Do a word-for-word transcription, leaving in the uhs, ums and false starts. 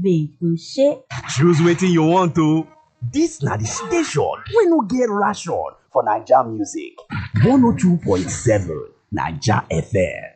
wait, Uche? Choose wetin you want to. Dis na the station wey no get ration for Naija music. one oh two point seven Naija F M.